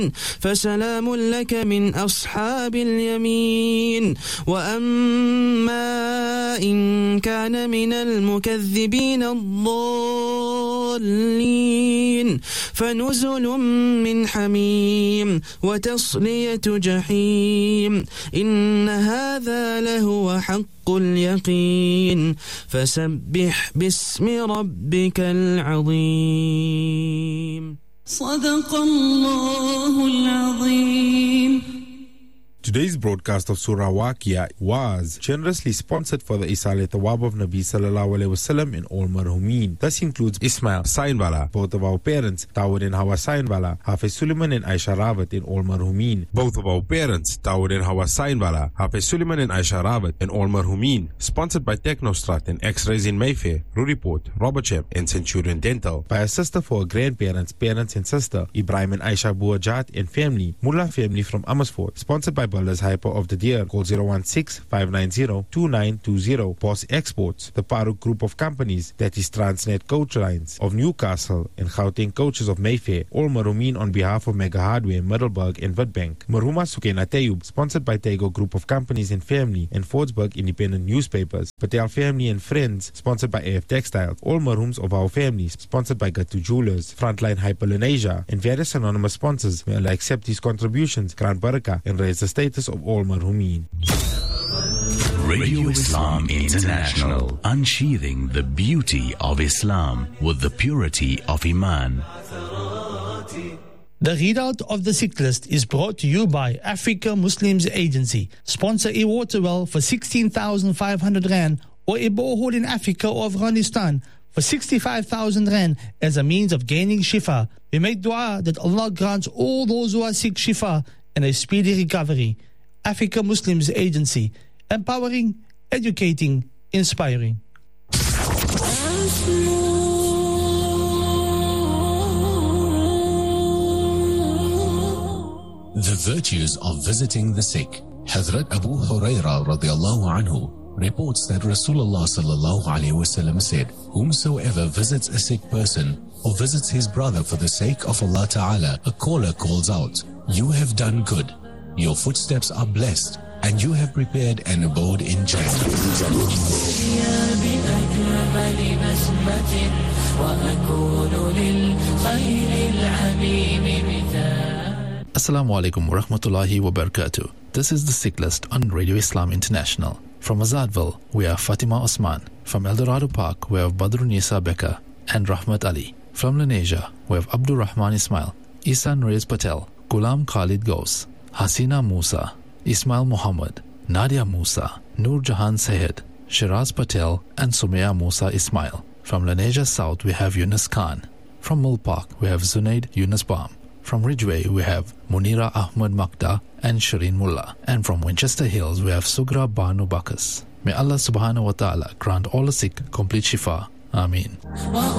فسلام لك من أصحاب اليمين وأما إن كان من المكذبين الضالين فنزل من حميم وتصلية جحيم إن هذا لهو حق اليقين فسبح باسم ربك العظيم صدق الله العظيم. Today's broadcast of Surah Waqia was generously sponsored for the Isal Thawab of Nabi Sallallahu Alaihi Wasallam in all marhumin. This includes Ismail Sainwala, both of our parents, Tawad and Hawa Sainwala, Hafiz Suleiman and Aisha Rawat in all marhumin. Both of our parents, Tawad and Hawa Sainwala, Hafiz Suleiman and Aisha Rawat in all marhumin. Sponsored by Technostrat and X-Rays in Mayfair, Ruriport, Robertsham and Centurion Dental. By a sister for her grandparents, parents and sister, Ibrahim and Aisha Buajat and family, Mullah family from Amersfoort. Sponsored by Builders Hyper of the Deer. Call 016-590-2920. Boss Exports, the Paruk Group of Companies, that is Transnet Coach Lines of Newcastle and Gauteng Coaches of Mayfair. All Marumin on behalf of Mega Hardware, Middelburg and Witbank. Marhuma Sukena Tayub, sponsored by Tego Group of Companies and Family and Fordsburg Independent Newspapers. Patel Family and Friends, sponsored by AF Textiles. All Marhums of our families, sponsored by Gatu Jewelers, Frontline Hyperlenasia, and various anonymous sponsors. May Allah accept these contributions, Grant Barakah, and raise the status of all marhumin. Radio Islam International, unsheathing the beauty of Islam with the purity of Iman. The readout of the sick list is brought to you by Africa Muslims Agency. Sponsor a water well for 16,500 Rand or a borehole in Africa or Afghanistan for 65,000 Rand as a means of gaining shifa. We make dua that Allah grants all those who are sick shifa and a speedy recovery. Africa Muslims Agency, empowering, educating, inspiring. The virtues of visiting the sick. Hazrat Abu Hurairah radiallahu anhu reports that Rasulullah sallallahu alaihi wasallam said, whomsoever visits a sick person or visits his brother for the sake of Allah Ta'ala, a caller calls out, you have done good. Your footsteps are blessed, and you have prepared an abode in Jannah. Assalamu alaikum wa rahmatullahi wa barakatuh. This is the Sick List on Radio Islam International. From Azadville, we have Fatima Osman. From Eldorado Park, we have Badrunisa Becca and Rahmat Ali. From Lenasia, we have Abdul Rahman Ismail, Isan Reyes Patel, Ghulam Khalid Ghaus, Hasina Musa, Ismail Muhammad, Nadia Musa, Noor Jahan Sahed, Shiraz Patel and Sumaya Musa Ismail. From Lenasia South we have Yunus Khan. From Mill Park we have Zunaid Yunus Baum. From Ridgeway we have Munira Ahmad Makda and Shireen Mullah. And from Winchester Hills we have Sugra Banu Bakas. May Allah subhanahu wa ta'ala grant all the sick complete shifa. Ameen.